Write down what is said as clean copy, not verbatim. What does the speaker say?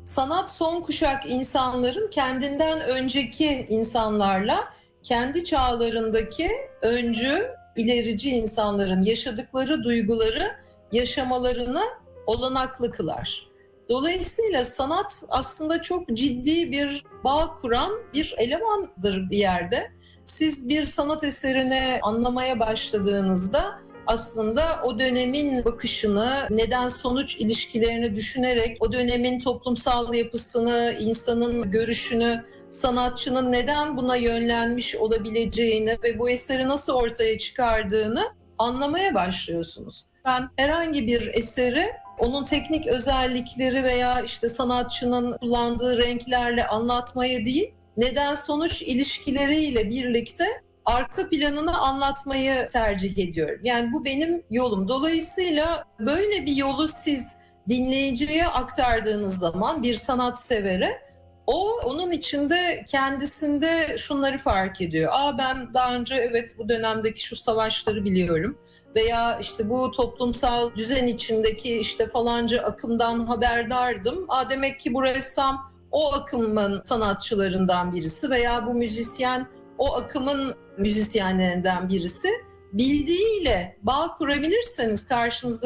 Sanat son kuşak insanların kendinden önceki insanlarla kendi çağlarındaki öncü, ilerici insanların yaşadıkları duyguları yaşamalarını olanaklı kılar. Dolayısıyla sanat aslında çok ciddi bir bağ kuran bir elemandır bir yerde. Siz bir sanat eserini anlamaya başladığınızda aslında o dönemin bakışını, neden-sonuç ilişkilerini düşünerek o dönemin toplumsal yapısını, insanın görüşünü, sanatçının neden buna yönlenmiş olabileceğini ve bu eseri nasıl ortaya çıkardığını anlamaya başlıyorsunuz. Ben herhangi bir eseri onun teknik özellikleri veya işte sanatçının kullandığı renklerle anlatmaya değil, neden-sonuç ilişkileriyle birlikte arka planını anlatmayı tercih ediyorum. Yani bu benim yolum. Dolayısıyla böyle bir yolu siz dinleyiciye aktardığınız zaman bir sanatsever'e o onun içinde kendisinde şunları fark ediyor. Ben daha önce evet bu dönemdeki şu savaşları biliyorum veya işte bu toplumsal düzen içindeki işte falanca akımdan haberdardım. Demek ki bu ressam o akımın sanatçılarından birisi veya bu müzisyen o akımın müzisyenlerinden birisi. Bildiğiyle bağ kurabilirseniz karşınızda